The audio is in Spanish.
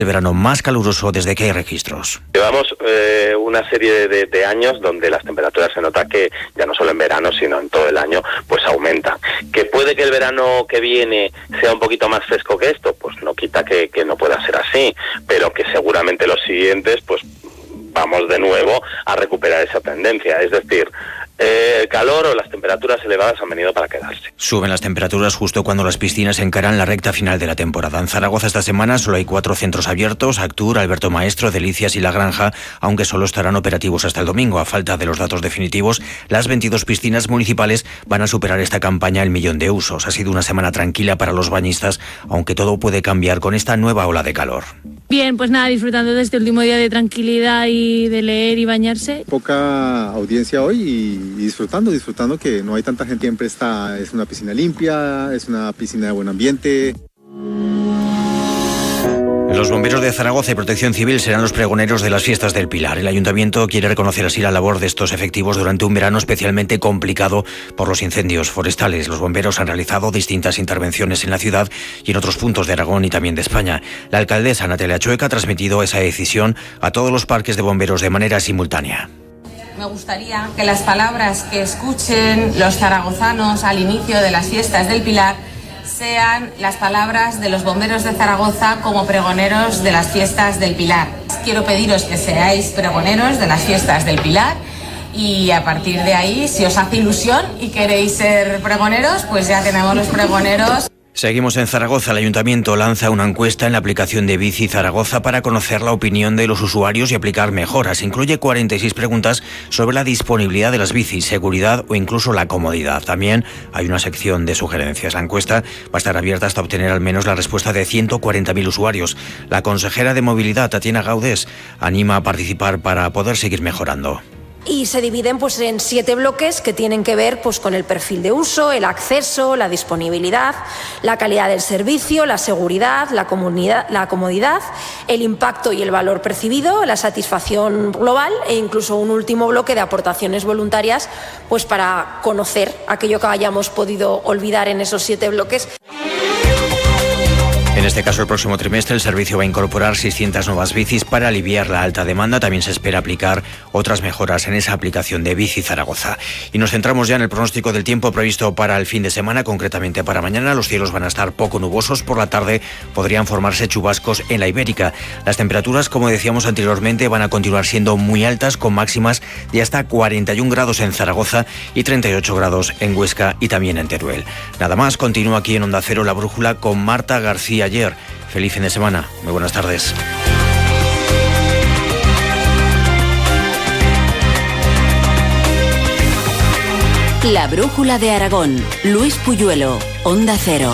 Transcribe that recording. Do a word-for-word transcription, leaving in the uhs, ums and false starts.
El verano más caluroso desde que hay registros. Llevamos eh, una serie de, de años donde las temperaturas se nota que ya no solo en verano sino en todo el año pues aumentan. Que puede que el verano que viene sea un poquito más fresco que esto, pues no quita que, que no pueda ser así, pero que seguramente los siguientes pues vamos de nuevo a recuperar esa tendencia, es decir, eh, el calor o las temperaturas elevadas han venido para quedarse. Suben las temperaturas justo cuando las piscinas encaran la recta final de la temporada. En Zaragoza esta semana solo hay cuatro centros abiertos: Actur, Alberto Maestro, Delicias y La Granja, aunque solo estarán operativos hasta el domingo. A falta de los datos definitivos, las veintidós piscinas municipales van a superar esta campaña el millón de usos. Ha sido una semana tranquila para los bañistas, aunque todo puede cambiar con esta nueva ola de calor. Bien, pues nada, disfrutando de este último día de tranquilidad y de leer y bañarse. Poca audiencia hoy y, y disfrutando, disfrutando que no hay tanta gente. Siempre está, es una piscina limpia, es una piscina de buen ambiente. Los bomberos de Zaragoza y Protección Civil serán los pregoneros de las fiestas del Pilar. El Ayuntamiento quiere reconocer así la labor de estos efectivos durante un verano especialmente complicado por los incendios forestales. Los bomberos han realizado distintas intervenciones en la ciudad y en otros puntos de Aragón y también de España. La alcaldesa Natalia Chueca ha transmitido esa decisión a todos los parques de bomberos de manera simultánea. Me gustaría que las palabras que escuchen los zaragozanos al inicio de las fiestas del Pilar sean las palabras de los bomberos de Zaragoza como pregoneros de las fiestas del Pilar. Quiero pediros que seáis pregoneros de las fiestas del Pilar y a partir de ahí, si os hace ilusión y queréis ser pregoneros, pues ya tenemos los pregoneros. Seguimos en Zaragoza. El Ayuntamiento lanza una encuesta en la aplicación de Bici Zaragoza para conocer la opinión de los usuarios y aplicar mejoras. Incluye cuarenta y seis preguntas sobre la disponibilidad de las bicis, seguridad o incluso la comodidad. También hay una sección de sugerencias. La encuesta va a estar abierta hasta obtener al menos la respuesta de ciento cuarenta mil usuarios. La consejera de Movilidad, Tatiana Gaudés, anima a participar para poder seguir mejorando. Y se dividen pues en siete bloques que tienen que ver pues con el perfil de uso, el acceso, la disponibilidad, la calidad del servicio, la seguridad, la comunidad, la comodidad, el impacto y el valor percibido, la satisfacción global e incluso un último bloque de aportaciones voluntarias pues para conocer aquello que hayamos podido olvidar en esos siete bloques. En este caso, el próximo trimestre el servicio va a incorporar seiscientas nuevas bicis para aliviar la alta demanda. También se espera aplicar otras mejoras en esa aplicación de Bici Zaragoza. Y nos centramos ya en el pronóstico del tiempo previsto para el fin de semana, concretamente para mañana. Los cielos van a estar poco nubosos. Por la tarde podrían formarse chubascos en la Ibérica. Las temperaturas, como decíamos anteriormente, van a continuar siendo muy altas, con máximas de hasta cuarenta y un grados en Zaragoza y treinta y ocho grados en Huesca y también en Teruel. Nada más, continúa aquí en Onda Cero La Brújula con Marta García Ayer. Feliz fin de semana. Muy buenas tardes. La Brújula de Aragón. Luis Puyuelo, Onda Cero.